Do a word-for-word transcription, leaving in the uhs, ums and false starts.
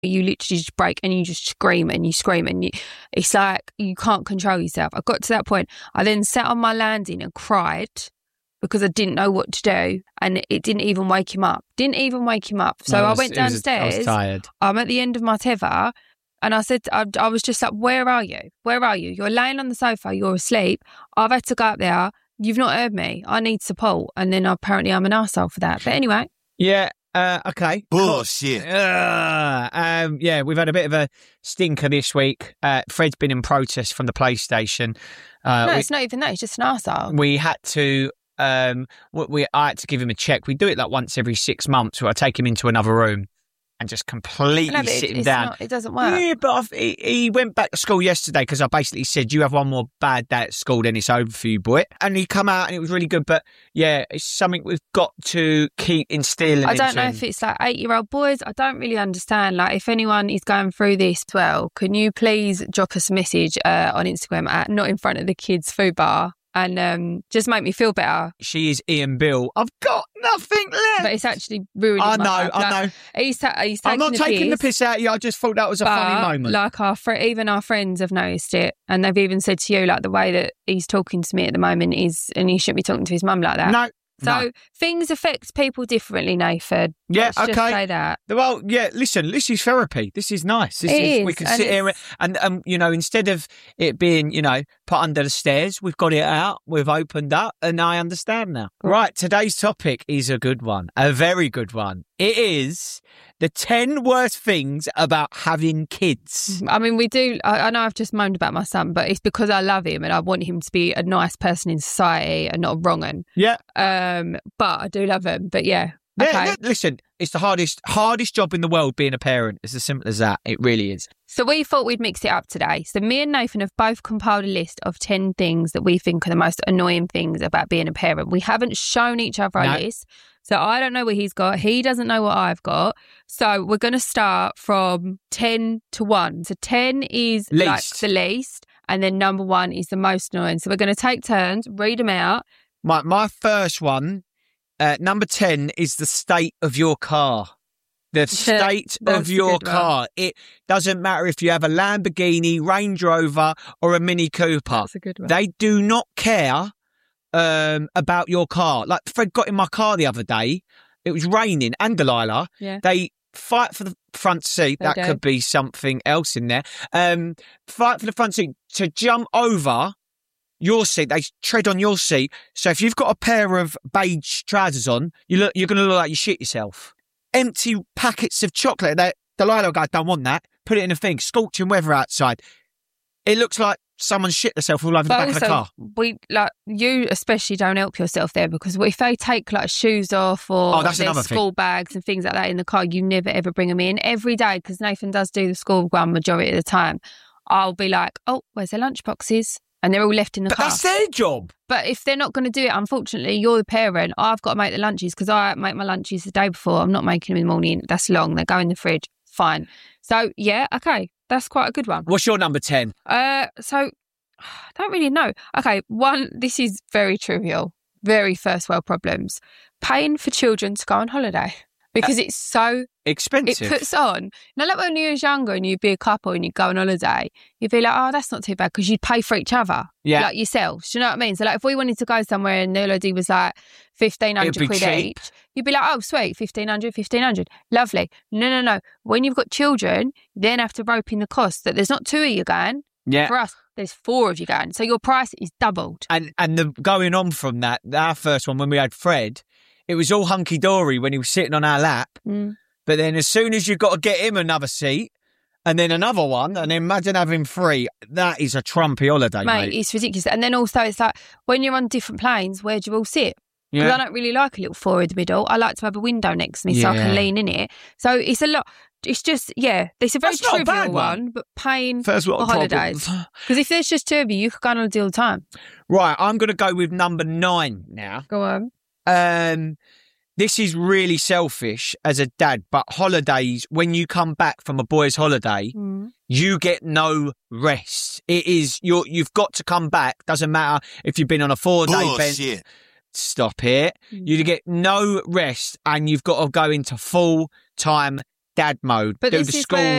You literally just break and you just scream and you scream and you, it's like you can't control yourself. I got to that point. I then sat on my landing and cried because I didn't know what to do, and it didn't even wake him up. Didn't even wake him up. So No, it I was- went it was- downstairs. I was tired. I'm at the end of my tether, and I said, I, I was just like, where are you? Where are you? You're laying on the sofa. You're asleep. I've had to go up there. You've not heard me. I need support. And then apparently I'm an arsehole for that. But anyway. Yeah. Uh, okay. Bullshit. Uh, um, yeah, we've had a bit of a stinker this week. Uh, Fred's been in protest from the PlayStation. Uh, no, we, it's not even that. He's just an arsehole. we had to. Um, we, we I had to give him a check. We do it like once every six months, where I take him into another room and just completely No, but sit it, him it's down. not, it doesn't work. Yeah, but I've, he, he went back to school yesterday because I basically said, you have one more bad day at school, then it's over for you, boy. And he come out and it was really good. But yeah, it's something we've got to keep instilling. I don't into know him. if it's like eight-year-old boys. I don't really understand. Like, if anyone is going through this as well, can you please drop us a message uh, on Instagram at Not In Front of the Kids Food Bar and um, just make me feel better. She is Ian Bill. I've got nothing left. But it's actually ruining I my know, life. I Like, know. He's, ta- he's I'm taking not taking the piss, piss out of you. I just thought that was a funny but, moment. Like our fr- even our friends have noticed it, and they've even said to you, like, the way that he's talking to me at the moment is, and he shouldn't be talking to his mum like that. no. So no. things affect people differently, Nathan. Yeah, Let's just okay. say that. Well, yeah, listen, this is therapy. This is nice. This It is, we is, can and sit here it's- and, um, you know, instead of it being, you know, put under the stairs, we've got it out, we've opened up, and I understand now. Cool. Right, today's topic is a good one, a very good one. It is the ten worst things about having kids. I mean, we do. I, I know I've just moaned about my son, but it's because I love him and I want him to be a nice person in society and not a wrong un. Yeah. Um, but I do love him. But yeah, Yeah, okay. yeah, listen, it's the hardest hardest job in the world being a parent. It's as simple as that. It really is. So we thought we'd mix it up today. So me and Nathan have both compiled a list of ten things that we think are the most annoying things about being a parent. We haven't shown each other our No. list. So I don't know what he's got. He doesn't know what I've got. So we're going to start from ten to one. So ten is like Least. the least. And then number one is the most annoying. So we're going to take turns, read them out. My my first one, uh, number ten, is the state of your car. The state That's of a your good one. car. It doesn't matter if you have a Lamborghini, Range Rover, or a Mini Cooper. That's a good one. They do not care um, about your car. Like Fred got in my car the other day. It was raining, and Delilah. Yeah. They fight for the front seat. They that do. could be something else in there. Um, fight for the front seat to jump over your seat. They tread on your seat. So if you've got a pair of beige trousers on, you look, you're going to look like you shit yourself. Empty packets of chocolate. They, Delilah will go, I don't want that. Put it in a thing. Scorching weather outside. It looks like someone shit themselves all over the But back of the car. also, we like you especially don't help yourself there because if they take like shoes off or Oh, that's their another thing. school bags and things like that in the car, you never ever bring them in every day because Nathan does do the school run majority of the time. I'll be like, oh, where's their lunch boxes? And they're all left in the But car. that's their job. But if they're not going to do it, unfortunately, you're the parent. I've got to make the lunches because I make my lunches the day before. I'm not making them in the morning. That's long. They go in the fridge. Fine. So, yeah, okay. That's quite a good one. What's your number ten? Uh, so, I don't really know. Okay, one, this is very trivial. Very first world problems. Paying for children to go on holiday. Because it's so, it Expensive. puts on. Now, like when you was younger and you'd be a couple and you'd go on holiday, you'd be like, oh, that's not too bad because you'd pay for each other. Yeah. Like yourselves. Do you know what I mean? So, like, if we wanted to go somewhere and the holiday was like fifteen hundred It'd be quid cheap. each, you'd be like, oh, sweet, fifteen hundred, fifteen hundred. Lovely. No, no, no. When you've got children, you then have to rope in the cost that there's not two of you going. Yeah. For us, there's four of you going. So your price is doubled. And and the going on from that, our first one when we had Fred, it was all hunky dory when he was sitting on our lap. Mm. But then as soon as you've got to get him another seat and then another one, and then imagine having three, that is a trumpy holiday, Mate, mate. it's ridiculous. And then also it's like when you're on different planes, where do you all sit? Because Yeah. I don't really like a little four in the middle. I like to have a window next to me so I Yeah. can lean in it. So it's a lot. It's just, yeah, it's a very That's not a trivial bad one. one, but paying First for world holidays. problems. Because if there's just two of you, you could go on holiday all the time. Right, I'm going to go with number nine now. Go on. Um, this is really selfish as a dad, but holidays, when you come back from a boy's holiday, Mm. you get no rest. It is, you're, you've got to come back. Doesn't matter if you've been on a four-day bench. Bullshit. Stop it. Mm. You get no rest and you've got to go into full-time dad mode. But do this the is school where